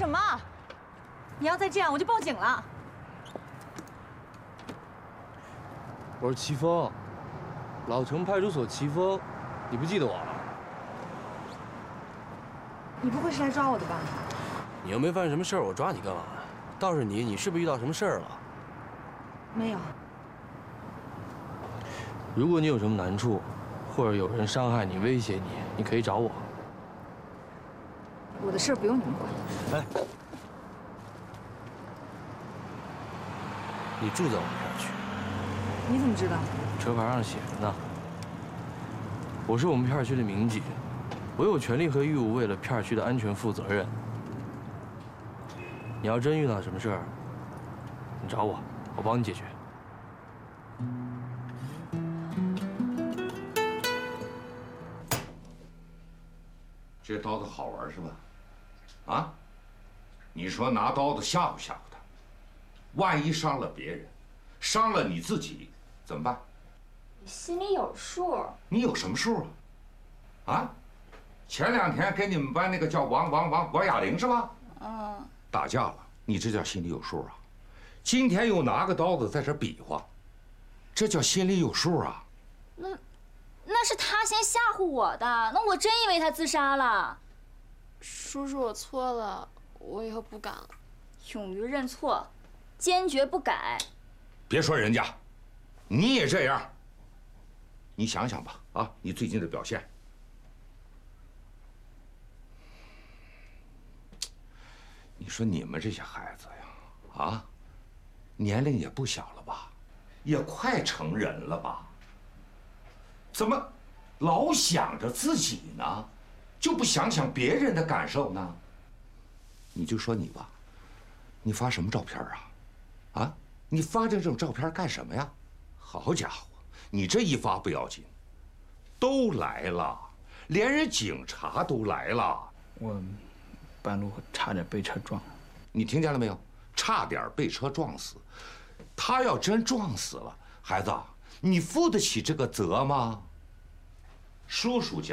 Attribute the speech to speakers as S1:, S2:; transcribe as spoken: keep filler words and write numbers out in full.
S1: 什么？你要再这样，我就报警了。
S2: 我是齐峰，老城派出所齐峰，你不记得我了？
S1: 你不会是来抓我的吧？
S2: 你又没犯什么事儿，我抓你干嘛？倒是你，你是不是遇到什么事儿了？
S1: 没有。
S2: 如果你有什么难处，或者有人伤害你、威胁你，你可以找我。
S1: 我的事儿不用你们管。
S2: 哎，你住在我们片区。
S1: 你怎么知道？
S2: 车牌上写着呢。我是我们片区的民警，我有权利和义务为了片区的安全负责任。你要真遇到什么事儿，你找我，我帮你解决。
S3: 这刀子好玩是吧？啊？你说拿刀子吓唬吓唬他，万一伤了别人，伤了你自己怎么办？
S4: 你心里有数。
S3: 你有什么数啊？啊？前两天跟你们班那个叫王王王王雅玲是吧？
S4: 嗯。
S3: 打架了，你这叫心里有数啊？今天又拿个刀子在这比划，这叫心里有数啊？
S4: 那，那是他先吓唬我的，那我真以为他自杀了。
S5: 叔叔，我错了，我以后不敢了。
S4: 勇于认错，坚决不改。
S3: 别说人家，你也这样。你想想吧，啊，你最近的表现。你说你们这些孩子呀，啊，年龄也不小了吧，也快成人了吧？怎么老想着自己呢，就不想想别人的感受呢？你就说你吧，你发什么照片啊？啊，你发这种照片干什么呀？好家伙，你这一发不要紧，都来了，连人警察都来了。
S6: 我半路差点被车撞，
S3: 你听见了没有？差点被车撞死。他要真撞死了，孩子，你负得起这个责吗？叔叔讲。